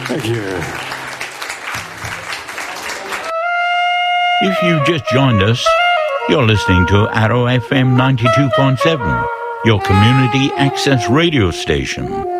Thank you. If you just joined us, you're listening to Arrow FM 92.7, your community access radio station.